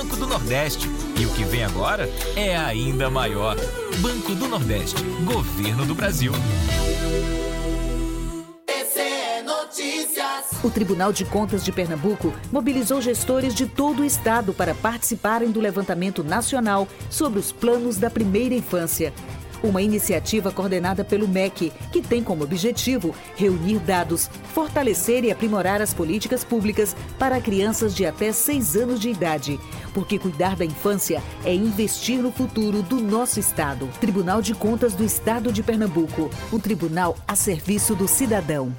Banco do Nordeste. E o que vem agora é ainda maior. Banco do Nordeste. Governo do Brasil. O Tribunal de Contas de Pernambuco mobilizou gestores de todo o estado para participarem do levantamento nacional sobre os planos da primeira infância. Uma iniciativa coordenada pelo MEC, que tem como objetivo reunir dados, fortalecer e aprimorar as políticas públicas para crianças de até 6 anos de idade. Porque cuidar da infância é investir no futuro do nosso estado. Tribunal de Contas do Estado de Pernambuco. O tribunal a serviço do cidadão.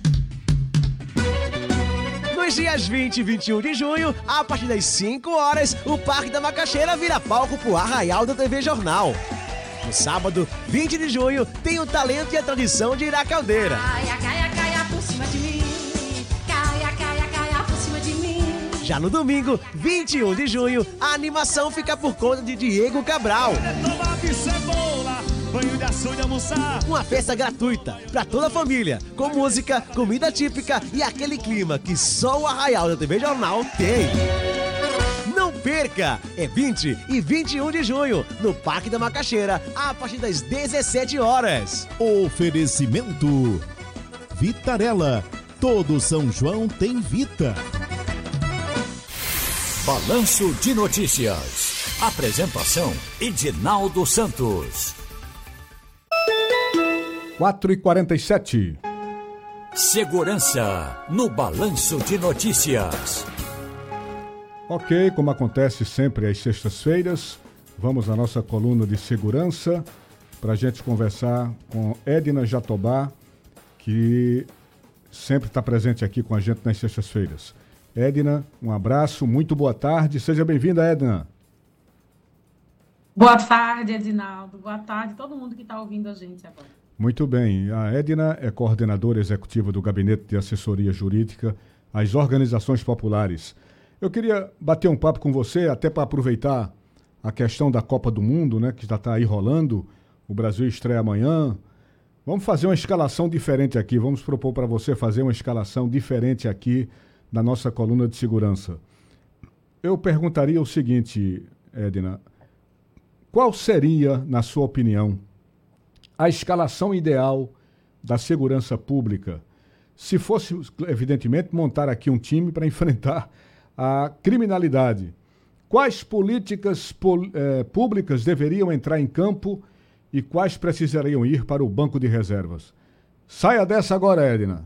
Nos dias 20 e 21 de junho, a partir das 5 horas, o Parque da Macaxeira vira palco pro Arraial da TV Jornal. No sábado, 20 de junho, tem o talento e a tradição de Ira Caldeira. Caia, caia, caia por cima de mim. Caia, caia, caia por cima de mim. Já no domingo, 21 de junho, a animação fica por conta de Diego Cabral. Banho de açude, almoçar. Uma festa gratuita para toda a família, com música, comida típica e aquele clima que só o Arraial da TV Jornal tem. Não perca! É 20 e 21 de junho, no Parque da Macaxeira, a partir das 17 horas. Oferecimento Vitarella. Todo São João tem Vita. Balanço de Notícias. Apresentação: Edinaldo Santos. 4h47. Segurança no Balanço de Notícias. Ok, como acontece sempre às sextas-feiras, vamos à nossa coluna de segurança para a gente conversar com Edna Jatobá, que sempre está presente aqui com a gente nas sextas-feiras. Edna, um abraço, muito boa tarde, seja bem-vinda, Edna. Boa tarde, Edinaldo. Boa tarde a todo mundo que está ouvindo a gente agora. Muito bem. A Edna é coordenadora executiva do Gabinete de Assessoria Jurídica às Organizações Populares. Eu queria bater um papo com você, até para aproveitar a questão da Copa do Mundo, né, que já está aí rolando. O Brasil estreia amanhã. Vamos fazer uma escalação diferente aqui. Vamos propor para você fazer uma escalação diferente aqui na nossa coluna de segurança. Eu perguntaria o seguinte, Edna. Qual seria, na sua opinião, a escalação ideal da segurança pública, se fosse, evidentemente, montar aqui um time para enfrentar a criminalidade? Quais políticas públicas deveriam entrar em campo e quais precisariam ir para o banco de reservas? Saia dessa agora, Edna.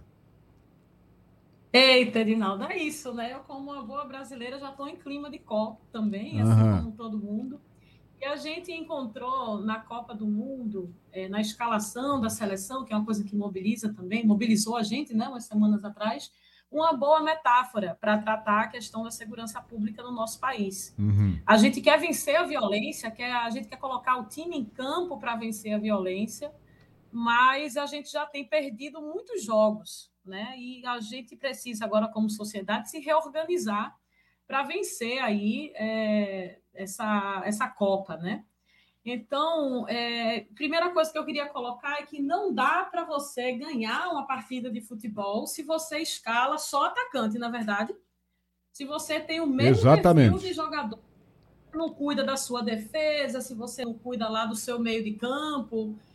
Eita, Edinaldo, é isso, né? Eu, como uma boa brasileira, já estou em clima de Copa também, assim como todo mundo. E a gente encontrou na Copa do Mundo, na escalação da seleção, que é uma coisa que mobiliza também, mobilizou a gente, né, umas semanas atrás, uma boa metáfora para tratar a questão da segurança pública no nosso país. A gente quer vencer a violência, a gente quer colocar o time em campo para vencer a violência, mas a gente já tem perdido muitos jogos, né? E a gente precisa agora, como sociedade, se reorganizar para vencer aí essa Copa, né? Então, primeira coisa que eu queria colocar é que não dá para você ganhar uma partida de futebol se você escala só atacante, na verdade. Se você tem o mesmo perfil de jogador, não cuida da sua defesa, se você não cuida lá do seu meio de campo,